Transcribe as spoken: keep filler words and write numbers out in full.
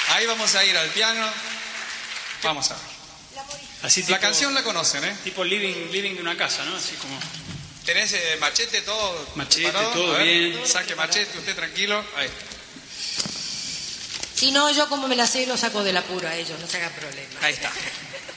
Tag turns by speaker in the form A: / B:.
A: Ahí vamos a ir al piano. Vamos a ver.
B: Así tipo,
A: la canción la conocen, ¿eh?
B: Tipo living, living de una casa, ¿no? Así como...
A: ¿Tenés eh, machete, todo?
B: Machete,
A: preparado?
B: todo bien.
A: Saque machete, usted tranquilo. Ahí.
C: Si no, yo como me la sé, lo saco del apuro a ellos, no se hagan problema.
A: Ahí está.